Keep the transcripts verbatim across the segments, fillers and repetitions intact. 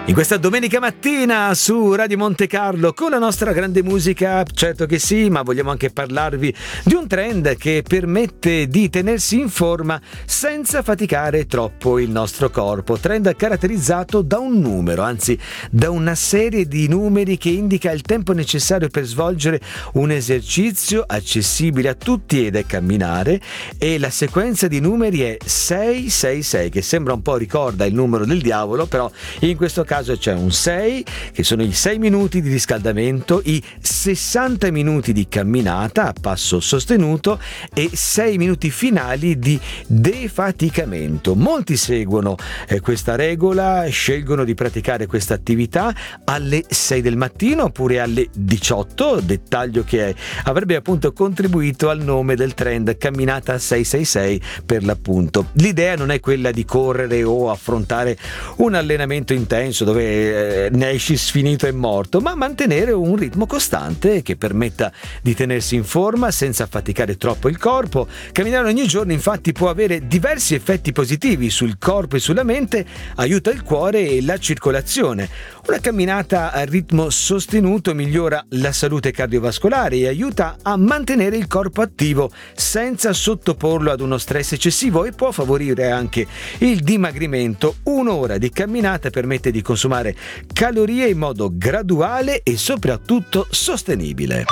In questa domenica mattina su Radio Monte Carlo con la nostra grande musica, certo che sì, ma vogliamo anche parlarvi di un trend che permette di tenersi in forma senza faticare troppo il nostro corpo. Trend caratterizzato da un numero, anzi da una serie di numeri che indica il tempo necessario per svolgere un esercizio accessibile a tutti ed è camminare, e la sequenza di numeri è sei sei sei, che sembra un po' ricorda il numero del diavolo, però in questo caso caso c'è un sei, che sono i sei minuti di riscaldamento, i sessanta minuti di camminata a passo sostenuto e sei minuti finali di defaticamento. Molti seguono eh, questa regola, scelgono di praticare questa attività alle sei del mattino oppure alle diciotto, dettaglio che avrebbe appunto contribuito al nome del trend camminata sei sei sei per l'appunto. L'idea non è quella di correre o affrontare un allenamento intenso dove ne esci sfinito e morto, ma mantenere un ritmo costante che permetta di tenersi in forma senza affaticare troppo il corpo. Camminare ogni giorno infatti può avere diversi effetti positivi sul corpo e sulla mente, aiuta il cuore e la circolazione. Una camminata a ritmo sostenuto migliora la salute cardiovascolare e aiuta a mantenere il corpo attivo senza sottoporlo ad uno stress eccessivo, e può favorire anche il dimagrimento. Un'ora di camminata permette di consumare calorie in modo graduale e soprattutto sostenibile.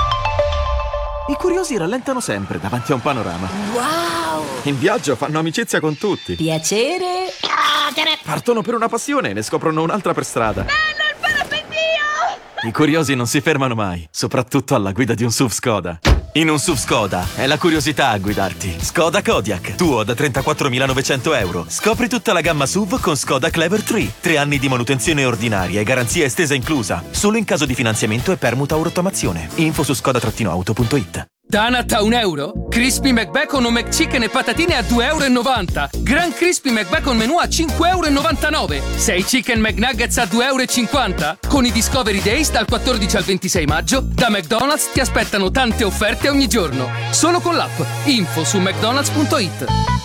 I curiosi rallentano sempre davanti a un panorama. Wow! In viaggio fanno amicizia con tutti. Piacere. Partono per una passione e ne scoprono un'altra per strada. Bello il parapendio! I curiosi non si fermano mai, soprattutto alla guida di un S U V Skoda. In un S U V Skoda è la curiosità a guidarti. Skoda Kodiaq, tuo da trentaquattromilanovecento euro. Scopri tutta la gamma S U V con Skoda Clever tre. Tre anni di manutenzione ordinaria e garanzia estesa inclusa. Solo in caso di finanziamento e permuta o rottamazione. Info su skoda auto punto it. Donut a un euro? Crispy McBacon o McChicken e patatine a due e novanta euro. Gran Crispy McBacon menù a cinque e novantanove euro. sei Chicken McNuggets a due e cinquanta euro. Con i Discovery Days dal quattordici al ventisei maggio, da McDonald's ti aspettano tante offerte ogni giorno. Solo con l'app. Info su mcdonalds punto it.